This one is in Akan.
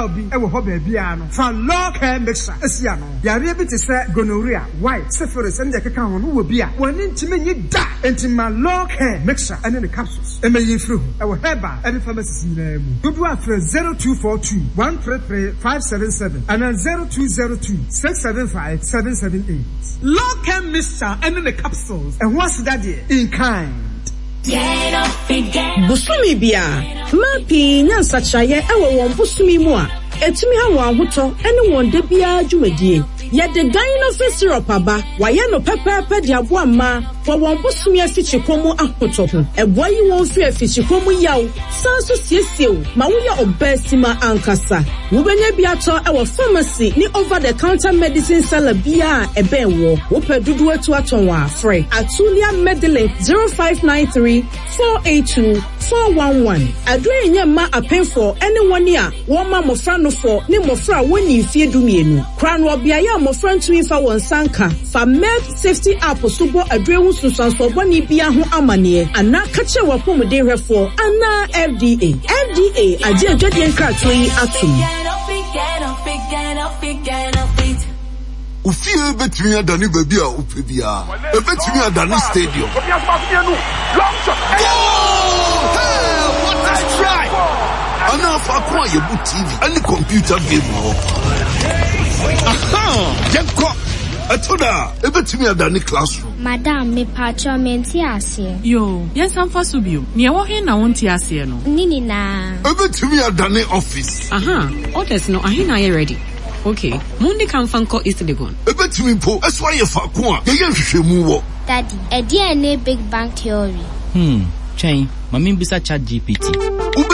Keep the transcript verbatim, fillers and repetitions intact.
yaw bi e wo ho ba bia no fa law care mixture esia no yare bi te se gonorrhea white syphilis and the keka ho no wo bi a woni ntime nyi da entima law care mixture and the capsules e me yefru e wo heba e be pharmacy na mu dodo afre zero two four two one three three five seven seven and zero two zero two six seven five seven seven eight. Law care mixture and the capsules and what's that in kind. Busumi bia ma pi nyansa chaye ewo won busumi mu a etumi ha won ahoto ene won de bia dwumadie ye de dino syrup aba waye no pepepe de aboa ma for won busumi afichi komu ahoto ho eboa yi won fi afichi komu yaw sanso siesiew ma wo ya obesima ankasa wo benya bia to ewo pharmacy ni over the counter medicine seller bia ebe wo wo pedudu atu aton wa free Atulia Medley zero five nine three four eight two four one one. Adwe nye ma apenfo anyone ya wo ma mofra no for ni mofra woni fie dumienu kran wo bia ya mofra ntumi fa won sanka fa med safety app subo adwe hu susanso boni bia ho amane ana kache wa pomode hwefo ana F D A F D A aje adwade nkrato yi atum Ufie betumi adani baby a upebia e betumi adani stadium. What a try! Ana fa kwa yebu T V any computer game mo. Aha! Yenko atoda e betumi adani classroom. Madam me pacho menti ase. Yo, yes am for subio. Ne wo he na wonti ase no. Nini na. E betumi adani office. Aha, orders no ahina ye ready. Okay, Monday can fanko is the gun. Ebe timi po, that's why you fa kwa. Ye ye hwehwemu wo. Daddy, a D N A Big Bang Theory. Hmm, chain, mami bisa chat G P T.